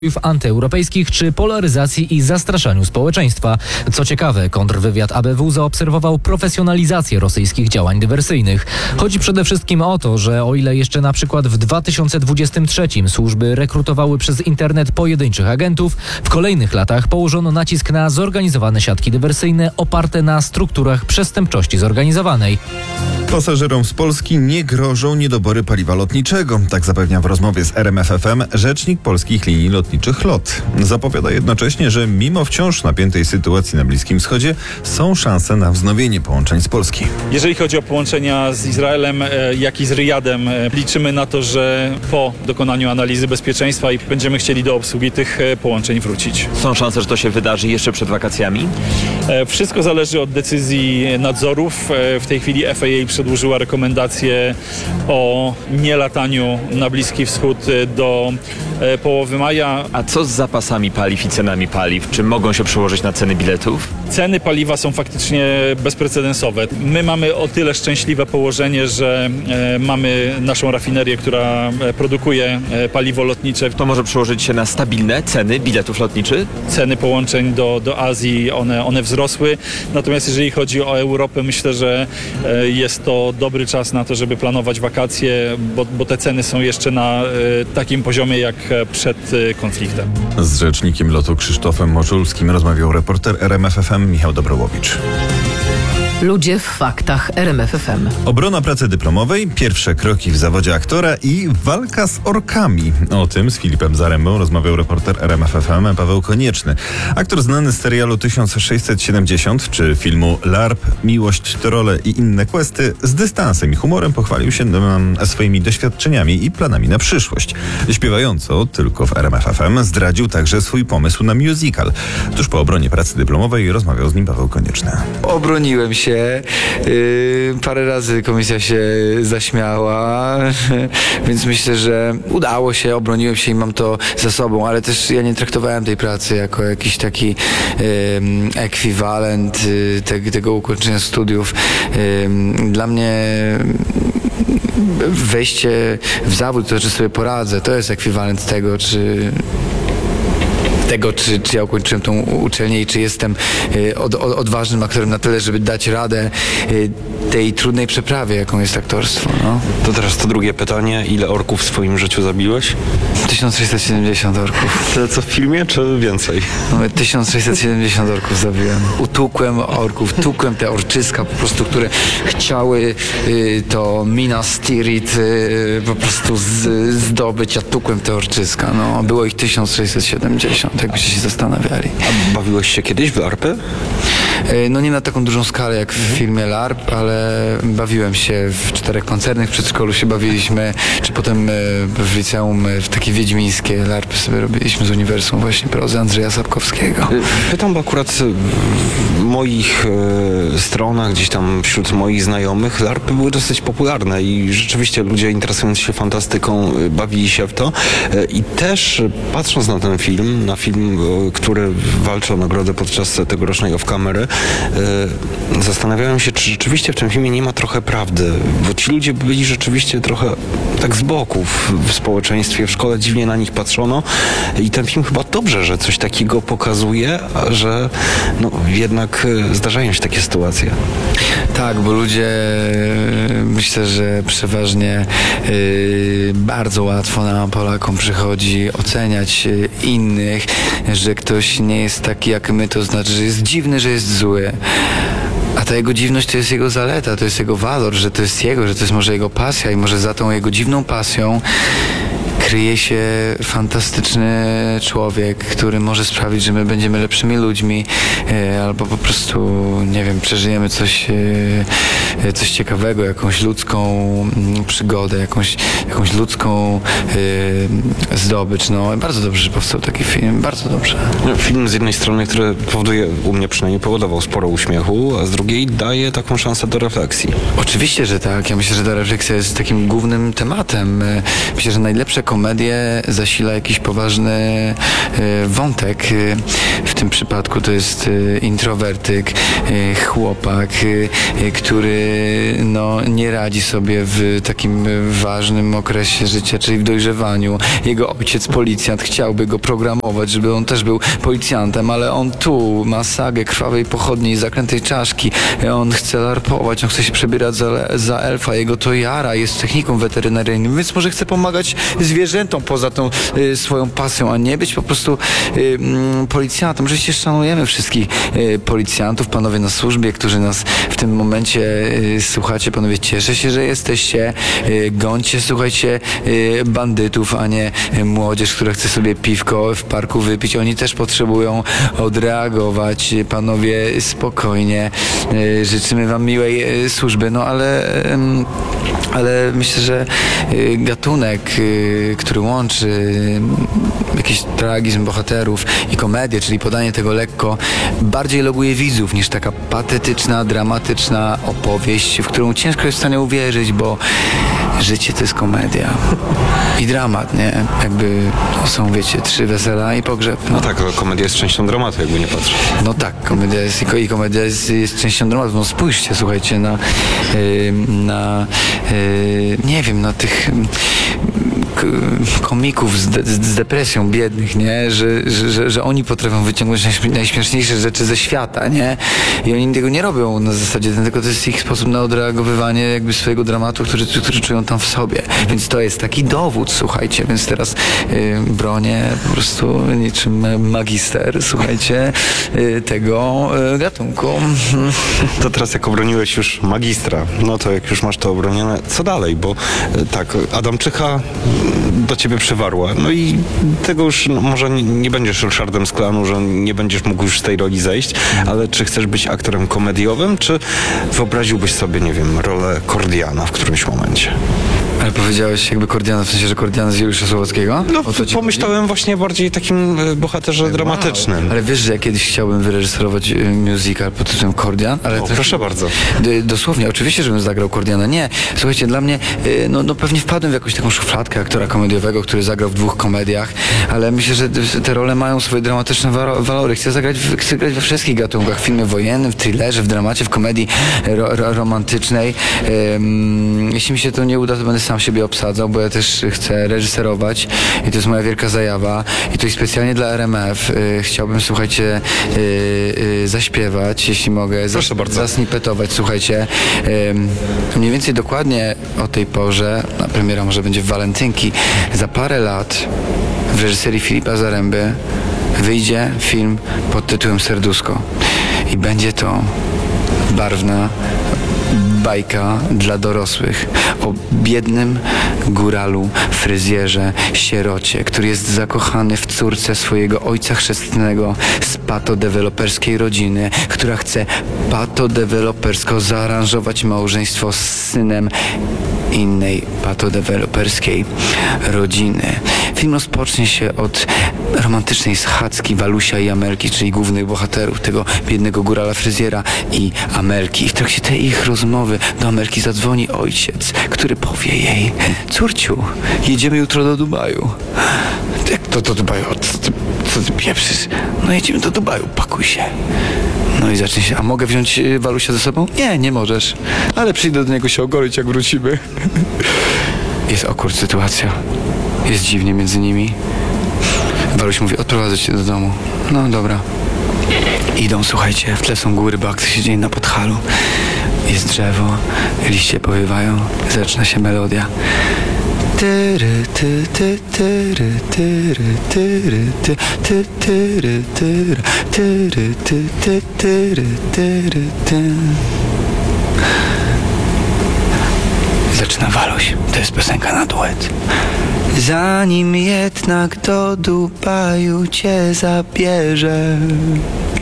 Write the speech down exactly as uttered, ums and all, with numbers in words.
antyeuropejskich czy polaryzacji i zastraszaniu społeczeństwa. Co ciekawe, kontrwywiad A B W zaobserwował profesjonalizację rosyjskich działań dywersyjnych. Chodzi przede wszystkim o to, że o ile jeszcze na przykład w dwa tysiące dwudziestym trzecim służby rekrutowały przez internet pojedynczych agentów, w kolejnych latach położono nacisk na zorganizowane siatki dywersyjne oparte na strukturach przestępczości zorganizowanej. Pasażerom z Polski nie grożą niedobory paliwa lotniczego. Tak zapewnia w rozmowie z R M F F M rzecznik polskich linii lotniczych LOT. Zapowiada jednocześnie, że mimo wciąż napiętej sytuacji na Bliskim Wschodzie są szanse na wznowienie połączeń z Polski. Jeżeli chodzi o połączenia z Izraelem, jak i z Riyadem, liczymy na to, że po dokonaniu analizy bezpieczeństwa będziemy chcieli do obsługi tych połączeń wrócić. Są szanse, że to się wydarzy jeszcze przed wakacjami? Wszystko zależy od decyzji nadzorów. W tej chwili F A A przedłużyła rekomendacje o nielataniu na Bliski Wschód do połowy maja. A co z zapasami paliw i cenami paliw? Czy mogą się przełożyć na ceny biletów? Ceny paliwa są faktycznie bezprecedensowe. My mamy o tyle szczęśliwe położenie, że e, mamy naszą rafinerię, która produkuje e, paliwo lotnicze. To może przełożyć się na stabilne ceny biletów lotniczych? Ceny połączeń do, do Azji, one, one wzrosły. Natomiast jeżeli chodzi o Europę, myślę, że e, jest to dobry czas na to, żeby planować wakacje, bo, bo te ceny są jeszcze na e, takim poziomie jak przed e, konfliktem. Z rzecznikiem lotu Krzysztofem Moczulskim rozmawiał reporter R M F F M Michał Dobrołowicz. Ludzie w faktach R M F F M. Obrona pracy dyplomowej, pierwsze kroki w zawodzie aktora i walka z orkami. O tym z Filipem Zarembą rozmawiał reporter R M F F M Paweł Konieczny. Aktor znany z serialu tysiąc sześćset siedemdziesiąt czy filmu LARP, Miłość, Trole i inne questy z dystansem i humorem pochwalił się um, swoimi doświadczeniami i planami na przyszłość. Śpiewająco, tylko w R M F F M, zdradził także swój pomysł na musical. Tuż po obronie pracy dyplomowej rozmawiał z nim Paweł Konieczny. Obroniłem się. Yy, parę razy komisja się zaśmiała, więc myślę, że udało się, obroniłem się i mam to za sobą, ale też ja nie traktowałem tej pracy jako jakiś taki yy, ekwiwalent yy, te, tego ukończenia studiów. Yy, dla mnie wejście w zawód, to, że sobie poradzę, to jest ekwiwalent tego, czy tego, czy, czy ja ukończyłem tą uczelnię i czy jestem y, od, od, odważnym aktorem na tyle, żeby dać radę y, tej trudnej przeprawie, jaką jest aktorstwo. No. To teraz to drugie pytanie. Ile orków w swoim życiu zabiłeś? tysiąc sześćset siedemdziesiąt orków. Tyle co w filmie, czy więcej? No, tysiąc sześćset siedemdziesiąt orków zabiłem. Utukłem orków, tukłem te orczyska po prostu, które chciały y, to Minas Tirith y, po prostu z, zdobyć, a tukłem te orczyska. No, było ich tysiąc sześćset siedemdziesiąt. Jakbyście się zastanawiali. A bawiłeś się kiedyś w larpy? No nie na taką dużą skalę jak w filmie LARP, ale bawiłem się w czterech koncernych przedszkolu się bawiliśmy, czy potem w liceum w takie wiedźmińskie LARPy sobie robiliśmy z uniwersum właśnie prozy Andrzeja Sapkowskiego. Pytam, bo akurat w moich e, stronach, gdzieś tam wśród moich znajomych LARPy były dosyć popularne i rzeczywiście ludzie interesujący się fantastyką bawili się w to e, i też patrząc na ten film, na film, który walczy o nagrodę podczas tegorocznej off-camery, yy, zastanawiałem się, czy rzeczywiście w tym filmie nie ma trochę prawdy, bo ci ludzie byli rzeczywiście trochę tak z boku w, w społeczeństwie, w szkole dziwnie na nich patrzono i ten film chyba dobrze, że coś takiego pokazuje, a że no, jednak zdarzają się takie sytuacje. Tak, bo ludzie myślę, że przeważnie yy, bardzo łatwo nam Polakom przychodzi oceniać yy, innych, że ktoś nie jest taki jak my, to znaczy, że jest dziwny, że jest zły. A ta jego dziwność to jest jego zaleta, to jest jego walor, że to jest jego, że to jest może jego pasja i może za tą jego dziwną pasją kryje się fantastyczny człowiek, który może sprawić, że my będziemy lepszymi ludźmi e, albo po prostu, nie wiem, przeżyjemy coś, e, coś ciekawego, jakąś ludzką m, przygodę, jakąś, jakąś ludzką e, zdobycz. No, bardzo dobrze, że powstał taki film, bardzo dobrze. Film z jednej strony, który powoduje, u mnie przynajmniej powodował sporo uśmiechu, a z drugiej daje taką szansę do refleksji. Oczywiście, że tak. Ja myślę, że ta refleksja jest takim głównym tematem. Myślę, że najlepsze komedie zasila jakiś poważny y, wątek. Y, w tym przypadku to jest y, introwertyk, y, chłopak, y, y, który no, nie radzi sobie w takim y, ważnym okresie życia, czyli w dojrzewaniu. Jego ojciec, policjant, chciałby go programować, żeby on też był policjantem, ale on tu ma sagę krwawej pochodni i zaklętej czaszki. On chce larpować, on chce się przebierać za, za elfa. Jego to jara, jest techniką weterynaryjnym, więc może chce pomagać zwierzętom poza tą y, swoją pasją, a nie być po prostu y, mm, policjantem. Oczywiście szanujemy wszystkich y, policjantów, panowie na służbie, którzy nas w tym momencie y, słuchacie. Panowie, cieszę się, że jesteście. Y, gońcie, słuchajcie, y, bandytów, a nie y, młodzież, która chce sobie piwko w parku wypić. Oni też potrzebują odreagować. Panowie, spokojnie. Y, życzymy wam miłej y, służby, no ale, y, ale myślę, że y, gatunek, y, który łączy y, jakiś tragizm bohaterów i komedię, czyli podanie tego lekko, bardziej loguje widzów niż taka patetyczna, dramatyczna opowieść, w którą ciężko jest w stanie uwierzyć, bo życie to jest komedia i dramat, nie? Jakby są, wiecie, trzy wesela i pogrzeb. No, No tak, ale komedia jest częścią dramatu, jakby nie patrzeć. no tak, komedia jest, i ko- i komedia jest, jest częścią dramatu. No spójrzcie, słuchajcie, na, y, na y, nie wiem, na tych k- komików z, de- z depresją biednych, nie? Że, że, że, że oni potrafią wyciągnąć najśm- najśmieszniejsze rzeczy ze świata, nie? I oni tego nie robią na zasadzie, tylko to jest ich sposób na odreagowywanie jakby swojego dramatu, który, który czują tam w sobie. Więc to jest taki dowód, słuchajcie, więc teraz y, bronię po prostu niczym magister, słuchajcie, y, tego y, gatunku. To teraz jak obroniłeś już magistra, no to jak już masz to obronione, co dalej? Bo e, tak, Adamczycha do ciebie przywarła. No i tego już no, może nie, nie będziesz Ryszardem z Klanu, że nie będziesz mógł już z tej roli zejść, ale czy chcesz być aktorem komediowym, czy wyobraziłbyś sobie, nie wiem, rolę Kordiana w którymś momencie? Ale powiedziałeś jakby Kordiana, w sensie, że Kordiana z Juliusza Słowackiego? No, O co ci pomyślałem właśnie bardziej takim e, bohaterze dramatycznym. Ale wiesz, że ja kiedyś chciałbym wyreżyserować y, musical pod tytułem Kordian? Ale O, to- proszę bardzo. D- dosłownie, oczywiście, żebym zagrał Kordiana. Nie, słuchajcie, dla mnie, y, no, no pewnie wpadłem w jakąś taką szufladkę aktora komediowego, który zagrał w dwóch komediach, ale myślę, że te role mają swoje dramatyczne wa- walory. Chcę zagrać, w, chcę grać we wszystkich gatunkach. W filmie wojennym, w thrillerze, w dramacie, w komedii ro, ro, romantycznej. Ym, jeśli mi się to nie uda, to będę sam siebie obsadzał, bo ja też chcę reżyserować i to jest moja wielka zajawa. I to jest specjalnie dla R M F. Y, chciałbym, słuchajcie, y, y, zaśpiewać, jeśli mogę. Zas- Proszę bardzo. Zasnippetować, słuchajcie. Ym, mniej więcej dokładnie o tej porze, na premiera może będzie w walentynki, za parę lat w reżyserii Filipa Zaręby wyjdzie film pod tytułem Serduszko. I będzie to barwna bajka dla dorosłych o biednym góralu, fryzjerze, sierocie, który jest zakochany w córce swojego ojca chrzestnego z patodeweloperskiej rodziny, która chce patodewelopersko zaaranżować małżeństwo z synem innej patodeweloperskiej rodziny. Film rozpocznie się od romantycznej schadzki Walusia i Amelki, czyli głównych bohaterów, tego biednego górala fryzjera i Amelki. I w trakcie tej ich rozmowy do Amelki zadzwoni ojciec, który powie jej: córciu, jedziemy jutro do Dubaju. Jak to do Dubaju? Co ty, co ty pieprzysz? No jedziemy do Dubaju, pakuj się. No i zacznie się, a mogę wziąć y, Walusia ze sobą? Nie, nie możesz. Ale przyjdę do niego się ogolić, jak wrócimy. Jest awkward sytuacja. Jest dziwnie między nimi. Waluś mówi: odprowadzę cię do domu. No dobra. Idą, słuchajcie, w tle są góry, bo akcja się dzieje na Podhalu. Jest drzewo, liście powiewają, zaczyna się melodia. Tyry, ty, ty, tyry, tyry, tyry, ty, ty, tyry, tyry, tyry, ty, ty, tyry, tyry, ty. Zaczyna Waluś. To jest piosenka na duet. Zanim jednak do Dubaju cię zabierze,